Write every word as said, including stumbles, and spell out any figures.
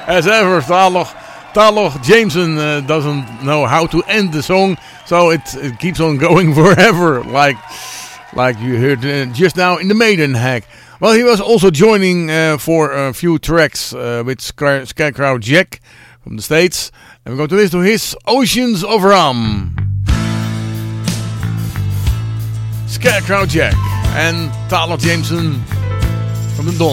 as ever, Taloch, Taloch Jameson uh, doesn't know how to end the song, so it, it keeps on going forever, like like you heard uh, just now in the Maiden hack. Well, he was also joining uh, for a few tracks uh, with Scare- Scarecrow Jack from the States, and we're going to listen to his Oceans of Rum. Scarecrow Jack and Taloch Jameson from the Don.